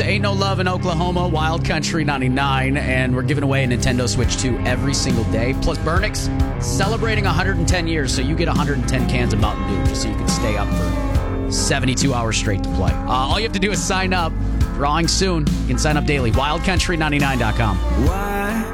Ain't No Love in Oklahoma, Wild Country 99, and we're giving away a Nintendo Switch 2 every single day. Plus, Burnix celebrating 110 years, so you get 110 cans of Mountain Dew just so you can stay up for 72 hours straight to play. All you have to do is sign up. Drawing soon. You can sign up daily. WildCountry99.com. Why?